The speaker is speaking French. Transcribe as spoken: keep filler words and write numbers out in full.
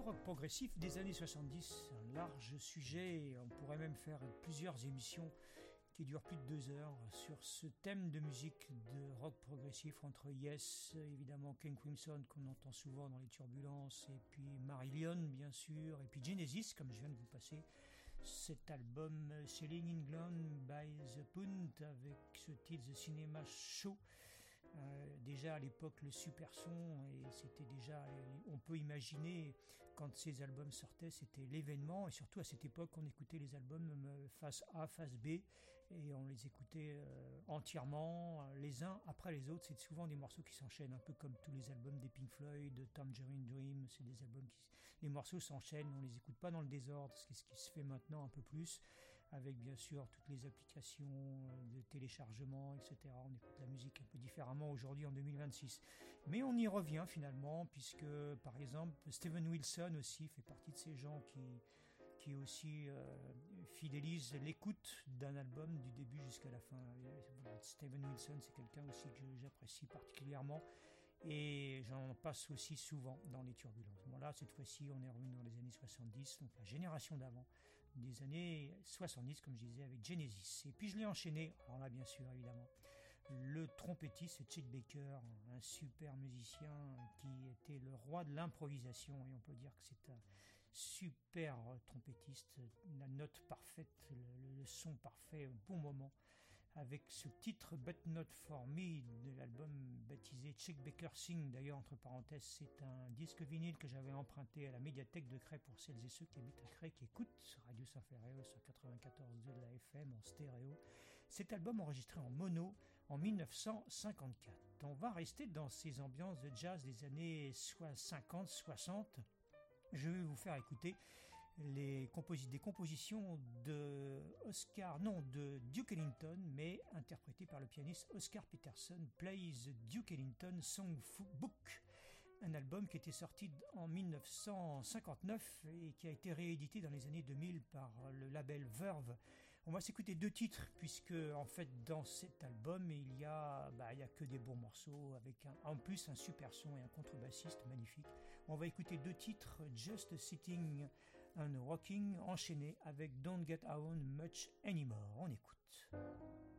rock progressif des années soixante-dix, un large sujet, on pourrait même faire plusieurs émissions qui durent plus de deux heures sur ce thème de musique de rock progressif entre Yes, évidemment King Crimson qu'on entend souvent dans les turbulences, et puis Marillion bien sûr, et puis Genesis comme je viens de vous passer cet album Selling England by the Punt avec ce titre The Cinema Show. Euh, déjà à l'époque le super son, et c'était déjà, on peut imaginer quand ces albums sortaient, c'était l'événement, et surtout à cette époque on écoutait les albums face A, face B, et on les écoutait euh, entièrement les uns après les autres. C'est souvent des morceaux qui s'enchaînent, un peu comme tous les albums des Pink Floyd, de Tangerine Dream. C'est des albums qui, les morceaux s'enchaînent, on les écoute pas dans le désordre, ce qui, ce qui se fait maintenant un peu plus, avec bien sûr toutes les applications de téléchargement, et cetera. On écoute la musique un peu différemment aujourd'hui en deux mille vingt-six. Mais on y revient finalement, puisque par exemple Steven Wilson aussi fait partie de ces gens qui, qui aussi euh, fidélisent l'écoute d'un album du début jusqu'à la fin. Steven Wilson, c'est quelqu'un aussi que j'apprécie particulièrement, et j'en passe aussi souvent dans les turbulences. Bon là, cette fois-ci, on est revenu dans les années soixante-dix, donc la génération d'avant, des années soixante-dix, comme je disais, avec Genesis. Et puis je l'ai enchaîné, alors là, bien sûr, évidemment, le trompettiste Chet Baker, un super musicien qui était le roi de l'improvisation, et on peut dire que c'est un super trompettiste, la note parfaite, le, le son parfait au bon moment, avec ce titre But Not For Me de l'album baptisé Chet Baker Sing. D'ailleurs, entre parenthèses, c'est un disque vinyle que j'avais emprunté à la médiathèque de Cré pour celles et ceux qui habitent à Cré, qui écoutent Radio Saint-Ferréol sur quatre-vingt-quatorze virgule deux de la F M en stéréo. Cet album enregistré en mono en mille neuf cent cinquante-quatre. On va rester dans ces ambiances de jazz des années cinquante soixante. Je vais vous faire écouter les compos- des compositions de Oscar, non, de Duke Ellington, mais interprétées par le pianiste Oscar Peterson, Plays Duke Ellington Songbook, un album qui était sorti en mille neuf cent cinquante-neuf et qui a été réédité dans les années deux mille par le label Verve. On va s'écouter deux titres, puisque en fait dans cet album il y a, bah, il y a que des bons morceaux, avec un, en plus un super son et un contrebassiste magnifique. On va écouter deux titres, Just Sitting and Rocking, enchaîné avec Don't Get Around Much Anymore. On écoute.